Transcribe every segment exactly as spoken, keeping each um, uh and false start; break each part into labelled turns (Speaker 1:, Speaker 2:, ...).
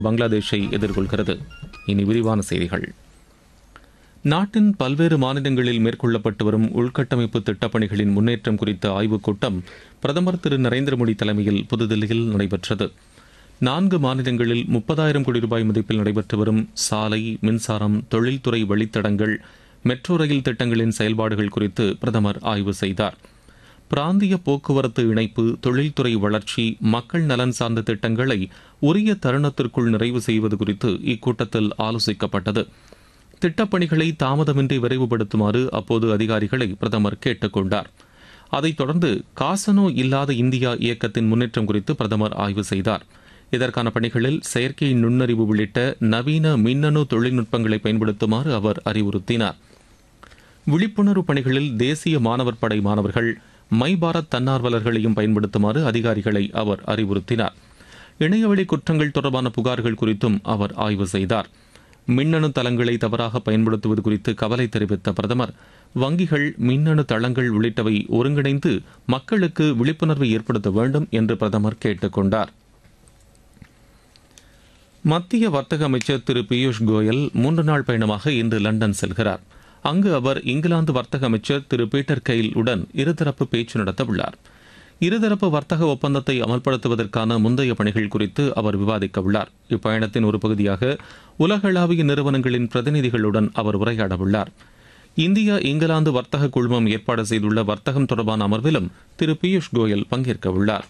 Speaker 1: பங்களாதேஷை எதிர்கொள்கிறது. இனி விரிவான செய்திகள். நாட்டின் பல்வேறு மாநிலங்களில் மேற்கொள்ளப்பட்டு வரும் உள்கட்டமைப்பு திட்டப்பணிகளின் முன்னேற்றம் குறித்த ஆய்வுக் கூட்டம் பிரதமர் திரு நரேந்திர மோடி தலைமையில் புதுதில்லியில் நடைபெற்றது. நான்கு மாநிலங்களில் முப்பதாயிரம் கோடி ரூபாய் மதிப்பில் நடைபெற்று வரும் சாலை, மின்சாரம், தொழில்துறை வழித்தடங்கள், மெட்ரோ ரயில் திட்டங்களின் செயல்பாடுகள் குறித்து பிரதமர் ஆய்வு செய்தார். பிராந்திய போக்குவரத்து இணைப்பு, தொழில்துறை வளர்ச்சி, மக்கள் நலன் சார்ந்த திட்டங்களை உரிய தருணத்திற்குள் நிறைவு செய்வது குறித்து இக்கூட்டத்தில் ஆலோசிக்கப்பட்டது. திட்டப்பணிகளை தாமதமின்றி விரைவுபடுத்துமாறு அப்போது அதிகாரிகளை பிரதமர் கேட்டுக் கொண்டார். அதைத் தொடர்ந்து காசனோ இல்லாத இந்தியா இயக்கத்தின் முன்னேற்றம் குறித்து பிரதமர் ஆய்வு செய்தார். இதற்கான பணிகளில் செயற்கை நுண்ணறிவு உள்ளிட்ட நவீன மின்னணு தொழில்நுட்பங்களை பயன்படுத்துமாறு அவர் அறிவுறுத்தினார். விழிப்புணர்வு பணிகளில் தேசிய மாணவர் படை மாணவர்கள், மை பாரத் தன்னார்வலர்களையும் பயன்படுத்துமாறு அதிகாரிகளை அவர் அறிவுறுத்தினார். இணையவழி குற்றங்கள் தொடர்பான புகார்கள் குறித்தும் அவர் ஆய்வு செய்தார். மின்னணு தளங்களை தவறாக பயன்படுத்துவது குறித்து கவலை தெரிவித்த பிரதமர், வங்கிகள், மின்னணு தளங்கள் உள்ளிட்டவை ஒருங்கிணைந்து மக்களுக்கு விழிப்புணர்வை ஏற்படுத்த வேண்டும் என்று பிரதமர் கேட்டுக் கொண்டார். மத்திய வர்த்தக அமைச்சர் திரு பியூஷ் கோயல் மூன்று நாள் பயணமாக இன்று லண்டன் செல்கிறார். அங்கு அவர் இங்கிலாந்து வர்த்தக அமைச்சர் திரு பீட்டர் கெயில் உடன் இருதரப்பு பேச்சு நடத்த உள்ளார். இருதரப்பு வர்த்தக ஒப்பந்தத்தை அமல்படுத்துவதற்கான முந்தைய பணிகள் குறித்து அவர் விவாதிக்க உள்ளார். இப்பயணத்தின் ஒரு பகுதியாக உலகளாவிய நிறுவனங்களின் பிரதிநிதிகளுடன் அவர் உரையாட உள்ளார். இந்தியா இங்கிலாந்து வர்த்தக குழுமம் ஏற்பாடு செய்துள்ள வர்த்தகம் தொடர்பான அமர்விலும் திரு பியூஷ் கோயல் பங்கேற்க உள்ளார்.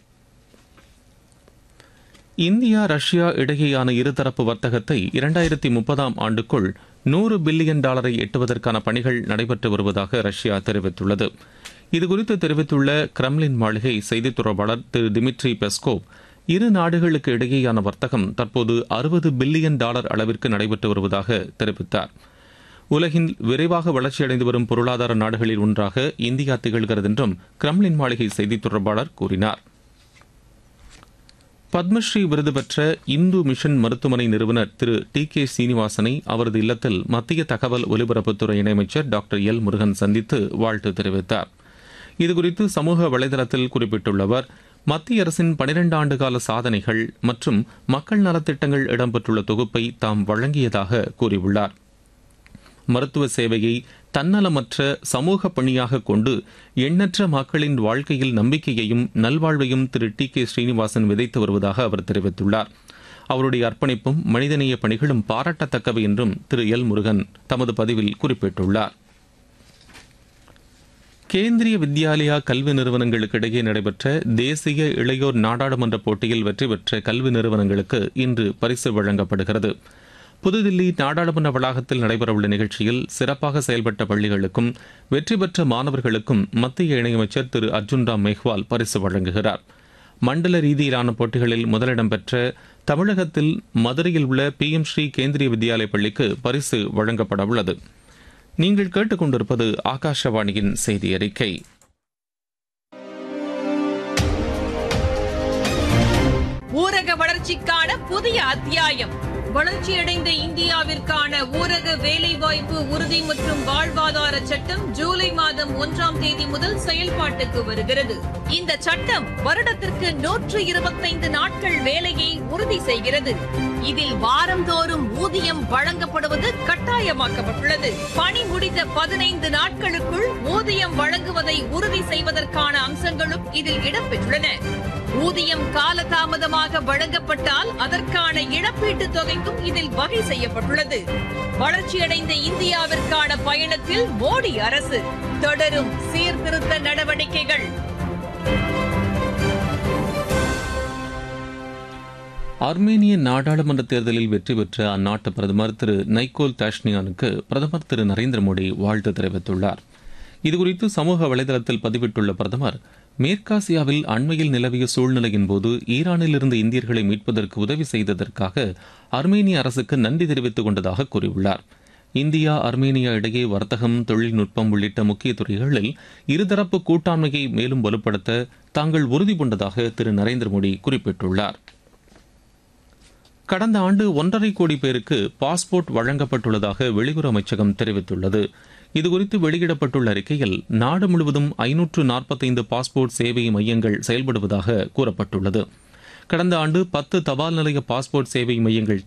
Speaker 1: இந்தியா ரஷ்யா இடையேயான இருதரப்பு வர்த்தகத்தை இரண்டாயிரத்தி முப்பதாம் ஆண்டுக்குள் நூறு பில்லியன் டாலரை எட்டுவதற்கான பணிகள் நடைபெற்று வருவதாக ரஷ்யா தெரிவித்துள்ளது. இதுகுறித்து தெரிவித்துள்ள கிரெம்லின் மாளிகை செய்தித் தொடர்பாளர் திரு டிமிட்ரி பெஸ்கோவ், இரு நாடுகளுக்கு இடையேயான வர்த்தகம் தற்போது அறுபது பில்லியன் டாலர் அளவிற்கு நடைபெற்று வருவதாக தெரிவித்தார். உலகின் விரைவாக வளர்ச்சியடைந்து வரும் பொருளாதார நாடுகளில் ஒன்றாக இந்தியா திகழ்கிறது என்றும் கிரெம்லின் மாளிகை செய்தித் தொடர்பாளர் கூறினார். பத்மஸ்ரீ விருது பெற்ற இந்து மிஷன் மருத்துவமனை நிறுவனர் திரு டி கே சீனிவாசனை அவரது இல்லத்தில் மத்திய தகவல் ஒலிபரப்புத்துறை இணையமைச்சர் டாக்டர் எல் முருகன் சந்தித்து வாழ்த்து தெரிவித்தார். இதுகுறித்து சமூக வலைதளத்தில் குறிப்பிட்டுள்ள அவர், மத்திய அரசின் பனிரெண்டு ஆண்டு கால சாதனைகள் மற்றும் மக்கள் நலத்திட்டங்கள் இடம்பெற்றுள்ள தொகுப்பை தாம் வழங்கியதாக கூறியுள்ளார். மருத்துவ சேவையை தன்னலமற்ற சமூக பணியாக கொண்டு எண்ணற்ற மக்களின் வாழ்க்கையில் நம்பிக்கையையும் நல்வாழ்வையும் திரு டி கே ஸ்ரீனிவாசன் விதைத்து வருவதாக அவர் தெரிவித்துள்ளார். அவருடைய அர்ப்பணிப்பும் மனிதநேய பணிகளும் பாராட்டத்தக்கவை என்றும் திரு எல் முருகன் தமது பதிவில் குறிப்பிட்டுள்ளார். கேந்திரிய வித்யாலயா கல்வி நிறுவனங்களுக்கு இடையே நடைபெற்ற தேசிய இளையோர் நாடாளுமன்ற போட்டியில் வெற்றி பெற்ற கல்வி நிறுவனங்களுக்கு இன்று பரிசு வழங்கப்படுகிறது. புதுதில்லி நாடாளுமன்ற வளாகத்தில் நடைபெறவுள்ள நிகழ்ச்சியில் சிறப்பாக செயல்பட்ட பள்ளிகளுக்கும் வெற்றி பெற்ற மாணவர்களுக்கும் மத்திய இணையமைச்சர் திரு அர்ஜுன் ராம் மேஹ்வால் பரிசு வழங்குகிறார். மண்டல ரீதியிலான போட்டிகளில் முதலிடம் பெற்ற தமிழகத்தில் மதுரையில் உள்ள பி எம் ஸ்ரீ கேந்திரிய வித்யாலய பள்ளிக்கு பரிசு வழங்கப்பட உள்ளது. நீங்கள் கேட்டுக்கொண்டிருப்பது ஆகாஷவாணியின் செய்தி அறிக்கை.
Speaker 2: ஊரக வளர்ச்சிக்கான புதிய அத்தியாயம். வளர்ச்சியடைந்த இந்தியாவிற்கான ஊரக வேலைவாய்ப்பு உறுதி மற்றும் வாழ்வாதார சட்டம் ஜூலை மாதம் ஒன்றாம் தேதி முதல் செயல்பாட்டுக்கு வருகிறது. இந்த சட்டம் வருடத்திற்கு நூற்று இருபத்தைந்து நாட்கள் வேலையை உறுதி செய்கிறது. இதில் வாரந்தோறும் ஊதியம் வழங்கப்படுவது கட்டாயமாக்கப்பட்டுள்ளது. பணி முடிந்த பதினைந்து நாட்களுக்குள் ஊதியம் வழங்குவதை உறுதி செய்வதற்கான அம்சங்களும் இதில் இடம்பெற்றுள்ளன. ஊதியம் காலதாமதமாக வழங்கப்பட்டால் அதற்கான இழப்பீட்டுத் தொகைக்கும் இதில் வகை செய்யப்பட்டுள்ளது. வளர்ச்சியடைந்த இந்தியாவிற்கான பயணத்தில் மோடி அரசு தொடரும் சீர்திருத்த நடவடிக்கைகள்.
Speaker 1: ஆர்மேனிய நாடாளுமன்ற தேர்தலில் வெற்றி பெற்ற அந்நாட்டு பிரதமர் திரு நைகோல் தாஷ்னியானுக்கு பிரதமர் திரு நரேந்திர மோடி வாழ்த்து தெரிவித்துள்ளார். இதுகுறித்து சமூக வலைதளத்தில் பதிவிட்டுள்ள பிரதமர், மேற்காசியாவில் அண்மையில் நிலவிய சூழ்நிலையின் போது ஈரானிலிருந்து இந்தியர்களை மீட்பதற்கு உதவி செய்ததற்காக ஆர்மேனிய அரசுக்கு நன்றி தெரிவித்துக் கொண்டதாக கூறியுள்ளார். இந்தியா ஆர்மேனியா இடையே வர்த்தகம், தொழில்நுட்பம் உள்ளிட்ட முக்கிய துறைகளில் இருதரப்பு கூட்டாண்மையை மேலும் வலுப்படுத்த தாங்கள் உறுதி பூண்டதாக திரு நரேந்திர மோடி குறிப்பிட்டுள்ளார். கடந்த ஆண்டு ஒன்றரை கோடி பேருக்கு பாஸ்போர்ட் வழங்கப்பட்டுள்ளதாக வெளியுறவு அமைச்சகம் தெரிவித்துள்ளது. இதுகுறித்து வெளியிடப்பட்டுள்ள அறிக்கையில் நாடு முழுவதும் ஐநூற்று நாற்பத்தைந்து பாஸ்போர்ட் சேவை மையங்கள் செயல்படுவதாக கூறப்பட்டுள்ளது. கடந்த ஆண்டு பத்து தபால் நிலைய பாஸ்போர்ட் சேவை மையங்கள்